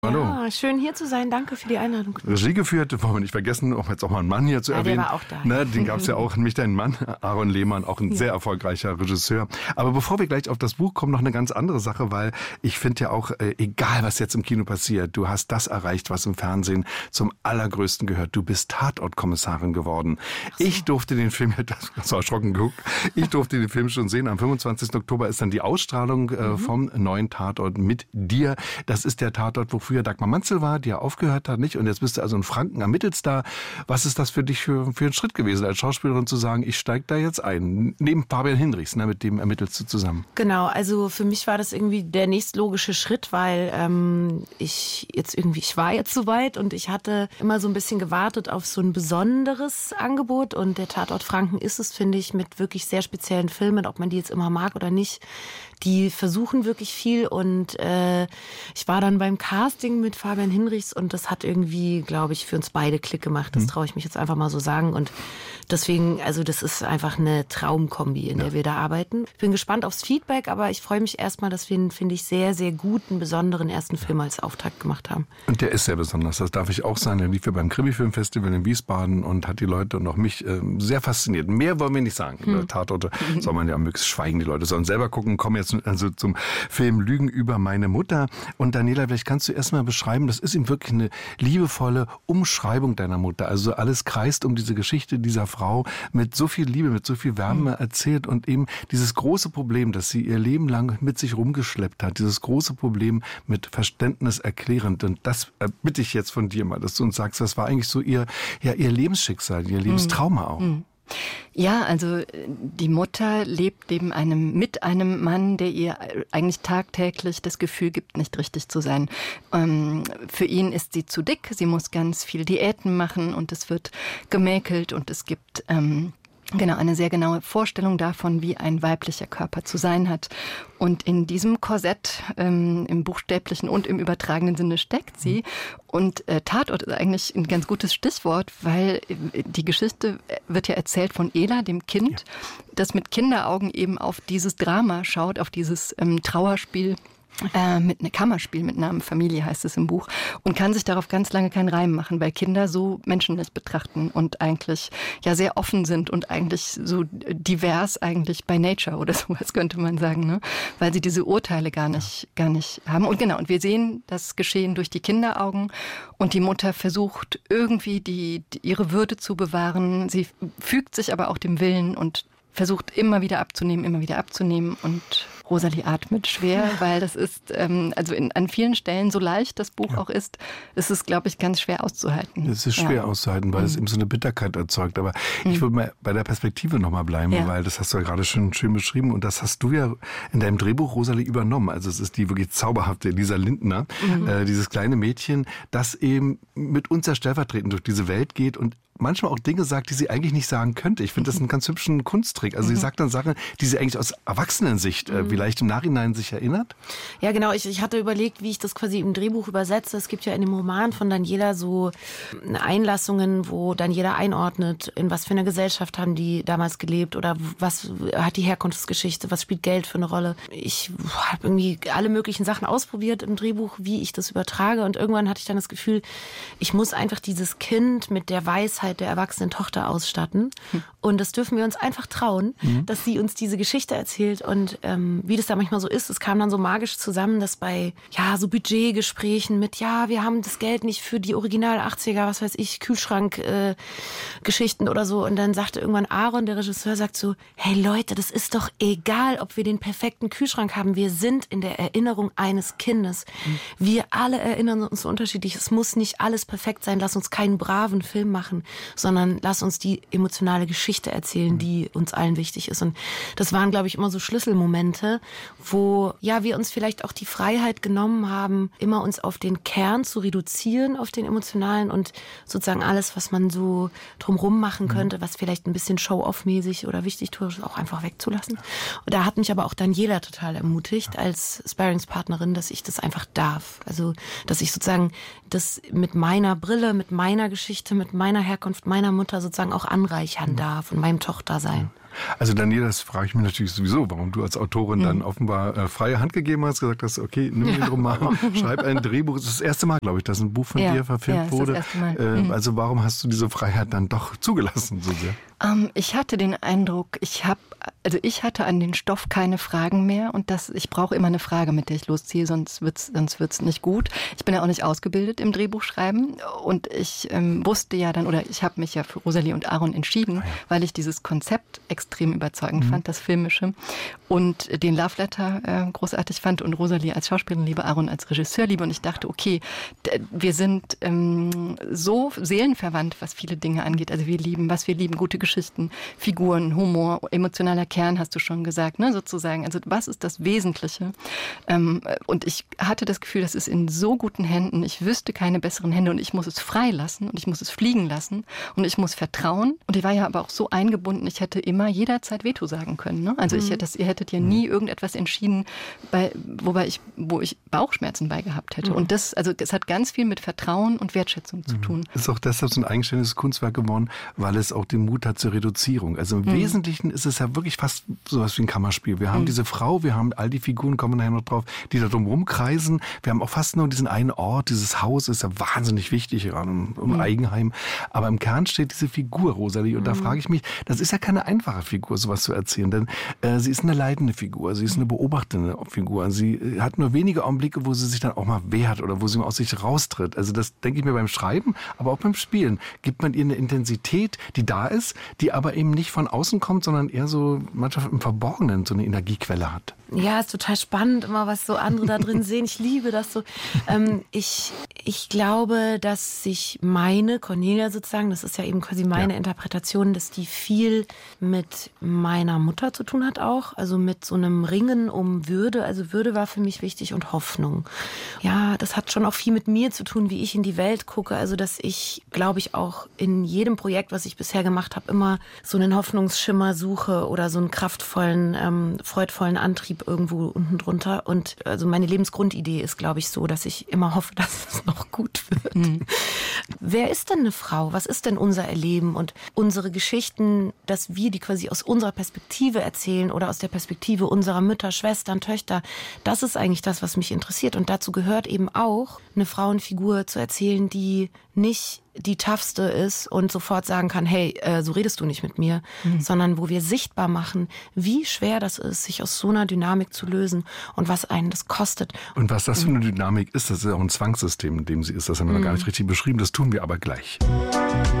Hallo. Ja, schön hier zu sein. Danke für die Einladung. Regie geführt, wollen wir nicht vergessen, auch jetzt auch mal einen Mann hier zu erwähnen. Der war auch da. Ne, den gab es ja auch, nämlich deinen Mann, Aaron Lehmann, auch ein sehr erfolgreicher Regisseur. Aber bevor wir gleich auf das Buch kommen, noch eine ganz andere Sache, weil ich finde ja auch, egal was jetzt im Kino passiert, du hast das erreicht, was im Fernsehen zum allergrößten gehört. Du bist Tatortkommissarin geworden. So. Ich durfte den Film, das war erschrocken geguckt, ich durfte den Film schon sehen. Am 25. Oktober ist dann die Ausstrahlung vom neuen Tatort mit dir. Das ist der Tatort, wo früher Dagmar Manzel war, die ja aufgehört hat, nicht? Und jetzt bist du also in Franken, ermittelst da. Was ist das für dich für ein Schritt gewesen, als Schauspielerin zu sagen, ich steige da jetzt ein? Neben Fabian Hinrichs, ne, mit dem ermittelst du zusammen. Genau, also für mich war das irgendwie der nächstlogische Schritt, weil ich war jetzt soweit und ich hatte immer so ein bisschen gewartet auf so ein besonderes Angebot. Und der Tatort Franken ist es, finde ich, mit wirklich sehr speziellen Filmen, ob man die jetzt immer mag oder nicht. Die versuchen wirklich viel und ich war dann beim Casting mit Fabian Hinrichs und das hat irgendwie, glaube ich, für uns beide Klick gemacht. Das traue ich mich jetzt einfach mal so sagen. Und deswegen, also das ist einfach eine Traumkombi, in der wir da arbeiten. Ich bin gespannt aufs Feedback, aber ich freue mich erstmal, dass wir einen, finde ich, sehr, sehr guten, besonderen ersten Film als Auftakt gemacht haben. Und der ist sehr besonders, das darf ich auch sagen. Der lief ja beim Krimi-Filmfestival in Wiesbaden und hat die Leute und auch mich sehr fasziniert. Mehr wollen wir nicht sagen. Über Tatorte soll man ja möglichst schweigen. Die Leute sollen selber gucken, kommen jetzt also zum Film Lügen über meine Mutter. Und Daniela, vielleicht kannst du erst mal beschreiben, das ist eben wirklich eine liebevolle Umschreibung deiner Mutter. Also alles kreist um diese Geschichte dieser Frau mit so viel Liebe, mit so viel Wärme erzählt und eben dieses große Problem, das sie ihr Leben lang mit sich rumgeschleppt hat, dieses große Problem mit Verständnis erklärend. Und das bitte ich jetzt von dir mal, dass du uns sagst, was war eigentlich so ihr Lebensschicksal, ihr Lebenstrauma auch. Ja, also die Mutter lebt mit einem Mann, der ihr eigentlich tagtäglich das Gefühl gibt, nicht richtig zu sein. Für ihn ist sie zu dick, sie muss ganz viel Diäten machen und es wird gemäkelt und es gibt eine sehr genaue Vorstellung davon, wie ein weiblicher Körper zu sein hat. Und in diesem Korsett, im buchstäblichen und im übertragenen Sinne, steckt sie. Und Tatort ist eigentlich ein ganz gutes Stichwort, weil die Geschichte wird ja erzählt von Ela, dem Kind, das mit Kinderaugen eben auf dieses Drama schaut, auf dieses Trauerspiel. Mit einem Kammerspiel mit Namen Familie heißt es im Buch und kann sich darauf ganz lange keinen Reim machen, weil Kinder so menschlich betrachten und eigentlich ja sehr offen sind und eigentlich so divers eigentlich by nature oder sowas könnte man sagen, ne? Weil sie diese Urteile gar nicht haben. Und genau, und wir sehen das Geschehen durch die Kinderaugen und die Mutter versucht irgendwie ihre Würde zu bewahren. Sie fügt sich aber auch dem Willen und versucht immer wieder abzunehmen und Rosalie atmet schwer, weil das ist, an vielen Stellen, so leicht das Buch auch ist es, glaube ich, ganz schwer auszuhalten. Es ist schwer auszuhalten, weil es eben so eine Bitterkeit erzeugt. Aber ich würde mal bei der Perspektive nochmal bleiben, weil das hast du ja gerade schon schön beschrieben und das hast du ja in deinem Drehbuch, Rosalie, übernommen. Also es ist die wirklich zauberhafte Lisa Lindner, dieses kleine Mädchen, das eben mit uns ja stellvertretend durch diese Welt geht und manchmal auch Dinge sagt, die sie eigentlich nicht sagen könnte. Ich finde das einen ganz hübschen Kunsttrick. Also sie sagt dann Sachen, die sie eigentlich aus Erwachsenensicht vielleicht im Nachhinein sich erinnert. Ja, genau. Ich hatte überlegt, wie ich das quasi im Drehbuch übersetze. Es gibt ja in dem Roman von Daniela so Einlassungen, wo Daniela einordnet, in was für einer Gesellschaft haben die damals gelebt oder was hat die Herkunftsgeschichte, was spielt Geld für eine Rolle. Ich habe irgendwie alle möglichen Sachen ausprobiert im Drehbuch, wie ich das übertrage und irgendwann hatte ich dann das Gefühl, ich muss einfach dieses Kind mit der Weisheit der erwachsenen Tochter ausstatten. Und das dürfen wir uns einfach trauen, dass sie uns diese Geschichte erzählt. Und wie das da manchmal so ist, es kam dann so magisch zusammen, dass bei so Budgetgesprächen mit, wir haben das Geld nicht für die Original 80er, was weiß ich, Kühlschrank-Geschichten oder so. Und dann sagte irgendwann Aaron, der Regisseur, sagt so, hey Leute, das ist doch egal, ob wir den perfekten Kühlschrank haben. Wir sind in der Erinnerung eines Kindes. Wir alle erinnern uns so unterschiedlich. Es muss nicht alles perfekt sein. Lass uns keinen braven Film machen, sondern lass uns die emotionale Geschichte erzählen, die uns allen wichtig ist. Und das waren, glaube ich, immer so Schlüsselmomente, wo wir uns vielleicht auch die Freiheit genommen haben, immer uns auf den Kern zu reduzieren, auf den emotionalen und sozusagen alles, was man so drumrum machen könnte, was vielleicht ein bisschen Show-off-mäßig oder wichtigtuerisch ist, auch einfach wegzulassen. Und da hat mich aber auch Daniela total ermutigt als Sparringspartnerin, dass ich das einfach darf. Also, dass ich sozusagen das mit meiner Brille, mit meiner Geschichte, mit meiner Herkunft, meiner Mutter sozusagen auch anreichern darf und meinem Tochtersein. Also Daniela, das frage ich mich natürlich sowieso, warum du als Autorin dann offenbar freie Hand gegeben hast, gesagt hast, okay, nimm den Roman, schreib ein Drehbuch. Das ist das erste Mal, glaube ich, dass ein Buch von dir verfilmt wurde. Das erste Mal. Also warum hast du diese Freiheit dann doch zugelassen so sehr? Ich hatte den Eindruck, ich hatte an den Stoff keine Fragen mehr und ich brauche immer eine Frage, mit der ich losziehe, sonst wird's nicht gut. Ich bin ja auch nicht ausgebildet im Drehbuchschreiben und ich wusste ja dann, oder ich habe mich ja für Rosalie und Aaron entschieden, weil ich dieses Konzept extrem überzeugend fand, das Filmische, und den Love Letter großartig fand und Rosalie als Schauspielerin liebe, Aaron als Regisseur liebe, und ich dachte, okay, wir sind so seelenverwandt, was viele Dinge angeht. Also wir lieben, gute Geschichten, Figuren, Humor, emotionaler Kern, hast du schon gesagt, ne, sozusagen. Also was ist das Wesentliche? Und ich hatte das Gefühl, das ist in so guten Händen. Ich wüsste keine besseren Hände und ich muss es frei lassen und ich muss es fliegen lassen und ich muss vertrauen. Und ich war ja aber auch so eingebunden, ich hätte immer jederzeit Veto sagen können. Ne? Also ihr hättet ja nie irgendetwas entschieden, wo ich Bauchschmerzen bei gehabt hätte. Und es hat ganz viel mit Vertrauen und Wertschätzung zu tun. Es ist auch deshalb so ein eigenständiges Kunstwerk geworden, weil es auch den Mut hat zur Reduzierung. Also im Wesentlichen ist es ja wirklich fast sowas wie ein Kammerspiel. Wir haben diese Frau, wir haben all die Figuren, kommen nachher noch drauf, die da drum rumkreisen. Wir haben auch fast nur diesen einen Ort, dieses Haus ist ja wahnsinnig wichtig, um Eigenheim. Aber im Kern steht diese Figur, Rosalie. Und da frage ich mich, das ist ja keine einfache Figur, sowas zu erzählen. Denn sie ist eine leidende Figur, sie ist eine beobachtende Figur. Sie hat nur wenige Augenblicke, wo sie sich dann auch mal wehrt oder wo sie mal aus sich raustritt. Also das denke ich mir beim Schreiben, aber auch beim Spielen. Gibt man ihr eine Intensität, die da ist, die aber eben nicht von außen kommt, sondern eher so manchmal im Verborgenen so eine Energiequelle hat. Ja, ist total spannend, immer was so andere da drin sehen. Ich liebe das so. Ich glaube, dass sich meine Cornelia sozusagen, das ist ja eben quasi meine Interpretation, dass die viel mit meiner Mutter zu tun hat auch. Also mit so einem Ringen um Würde. Also Würde war für mich wichtig und Hoffnung. Ja, das hat schon auch viel mit mir zu tun, wie ich in die Welt gucke. Also dass ich, glaube ich, auch in jedem Projekt, was ich bisher gemacht habe, immer so einen Hoffnungsschimmer suche oder so einen kraftvollen, freudvollen Antrieb irgendwo unten drunter. Und also meine Lebensgrundidee ist, glaube ich, so, dass ich immer hoffe, dass es noch gut wird. Wer ist denn eine Frau? Was ist denn unser Erleben und unsere Geschichten, dass wir die quasi aus unserer Perspektive erzählen oder aus der Perspektive unserer Mütter, Schwestern, Töchter? Das ist eigentlich das, was mich interessiert. Und dazu gehört eben auch, eine Frauenfigur zu erzählen, die nicht die toughste ist und sofort sagen kann, hey, so redest du nicht mit mir, sondern wo wir sichtbar machen, wie schwer das ist, sich aus so einer Dynamik zu lösen und was einen das kostet. Und was das für eine Dynamik ist, das ist auch ein Zwangssystem, in dem sie ist. Das haben wir noch gar nicht richtig beschrieben, das tun wir aber gleich.